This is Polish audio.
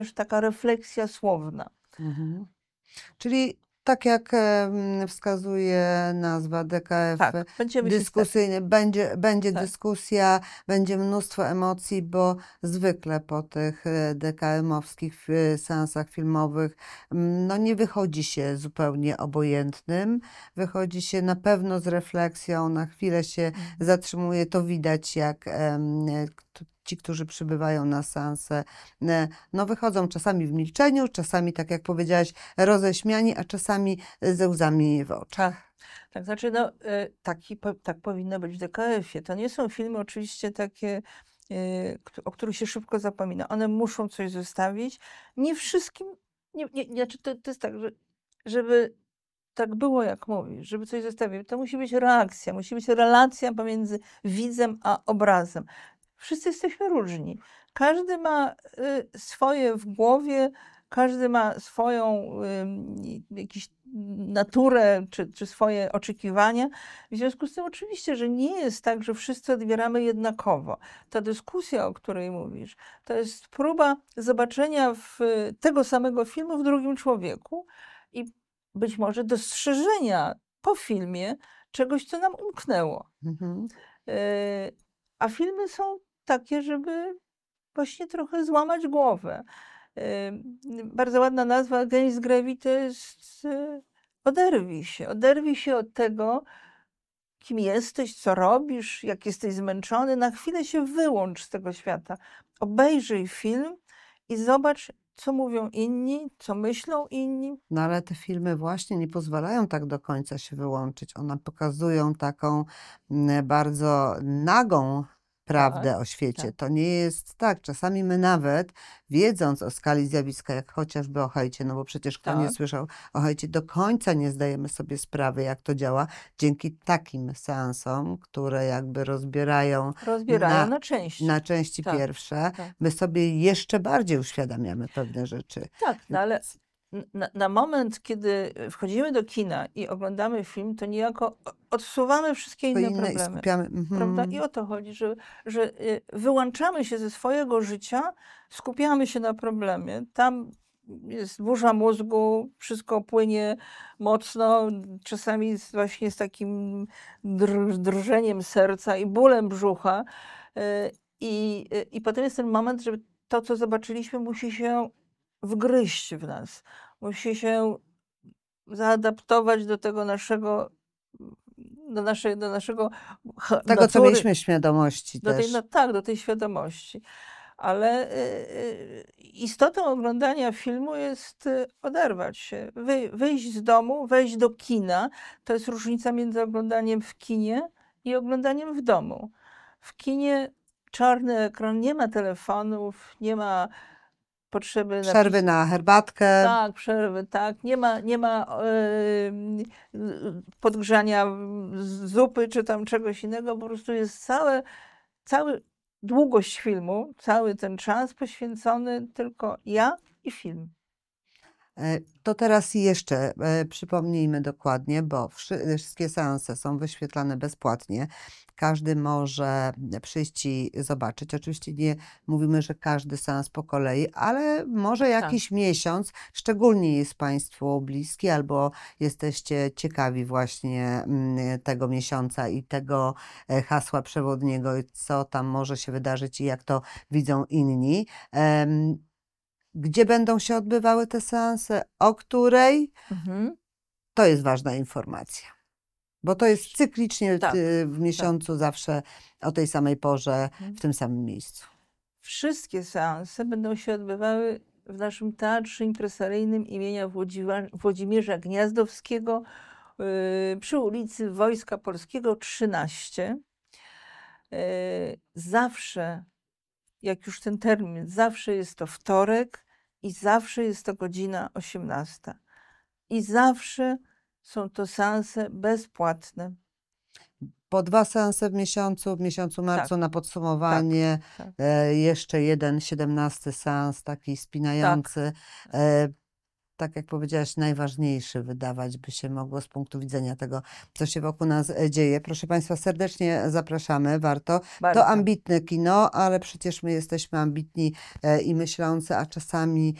taka refleksja słowna. Mhm. Czyli tak jak wskazuje nazwa DKF Tak, będziemy się dyskusyjny, będzie Tak. dyskusja, będzie mnóstwo emocji, bo zwykle po tych DKM-owskich seansach filmowych no nie wychodzi się zupełnie obojętnym, wychodzi się na pewno z refleksją, na chwilę się zatrzymuje, to widać jak ci, którzy przybywają na seanse, no wychodzą czasami w milczeniu, czasami, tak jak powiedziałaś, roześmiani, a czasami ze łzami w oczach. Tak, znaczy no, tak powinno być w DKF-ie. To nie są filmy oczywiście takie, o których się szybko zapomina. One muszą coś zostawić. Nie wszystkim, znaczy to jest tak, że żeby tak było, jak mówisz, żeby coś zostawić, to musi być reakcja, musi być relacja pomiędzy widzem a obrazem. Wszyscy jesteśmy różni. Każdy ma swoje w głowie, każdy ma swoją jakąś naturę czy swoje oczekiwania. W związku z tym oczywiście, że nie jest tak, że wszyscy odbieramy jednakowo. Ta dyskusja, o której mówisz, to jest próba zobaczenia tego samego filmu w drugim człowieku i być może dostrzeżenia po filmie czegoś, co nam umknęło. Mhm. A filmy są takie, żeby właśnie trochę złamać głowę. Bardzo ładna nazwa Against Gravity to jest oderwij się od tego, kim jesteś, co robisz, jak jesteś zmęczony. Na chwilę się wyłącz z tego świata. Obejrzyj film i zobacz, co mówią inni, co myślą inni. No ale te filmy właśnie nie pozwalają tak do końca się wyłączyć. One pokazują taką bardzo nagą prawdę o świecie. tak. To nie jest tak. Czasami my nawet, wiedząc o skali zjawiska, jak chociażby o hejcie, no bo przecież kto nie Tak. słyszał o hejcie, do końca nie zdajemy sobie sprawy, jak to działa. Dzięki takim seansom, które jakby rozbierają Na części. na części Tak, pierwsze, tak. my sobie jeszcze bardziej uświadamiamy pewne rzeczy. Tak, no ale na moment, kiedy wchodzimy do kina i oglądamy film, to niejako odsuwamy wszystkie inne I problemy. skupiamy. Prawda? Mhm. I o to chodzi, że wyłączamy się ze swojego życia, skupiamy się na problemie. Tam jest burza mózgu, wszystko płynie mocno, czasami właśnie z takim drżeniem serca i bólem brzucha. I potem jest ten moment, że to, co zobaczyliśmy, musi się wgryźć w nas. Musi się zaadaptować do tego naszego, do naszego Tego, co natury, mieliśmy świadomości też. tak, do tej świadomości. Ale istotą oglądania filmu jest oderwać się, wyjść z domu, wejść do kina. To jest różnica między oglądaniem w kinie i oglądaniem w domu. W kinie czarny ekran, nie ma telefonów, nie ma potrzeby Przerwy na herbatkę. Tak, przerwy, tak. Nie ma podgrzania zupy czy tam czegoś innego. Po prostu jest cały długość filmu, cały ten czas poświęcony tylko ja i film. To teraz jeszcze przypomnijmy dokładnie, bo wszystkie seanse są wyświetlane bezpłatnie. Każdy może przyjść i zobaczyć. Oczywiście nie mówimy, że każdy seans po kolei, ale może jakiś miesiąc, szczególnie jest Państwu bliski albo jesteście ciekawi właśnie tego miesiąca i tego hasła przewodniego, co tam może się wydarzyć i jak to widzą inni. Gdzie będą się odbywały te seanse, o której, to jest ważna informacja. Bo to jest cyklicznie w miesiącu zawsze o tej samej porze, w tym samym miejscu. Wszystkie seanse będą się odbywały w naszym Teatrze Impresaryjnym imienia Włodzimierza Gniazdowskiego przy ulicy Wojska Polskiego 13. Zawsze, jak już ten termin, zawsze jest to wtorek i zawsze jest to godzina 18. I zawsze są to seanse bezpłatne. Po 2 seanse w miesiącu marcu na podsumowanie, jeszcze jeden 17 seans, taki spinający. tak jak powiedziałaś, najważniejszy wydawać by się mogło z punktu widzenia tego, co się wokół nas dzieje. Proszę Państwa, serdecznie zapraszamy, warto. To Bardzo. ambitne kino, ale przecież my jesteśmy ambitni i myślący, a czasami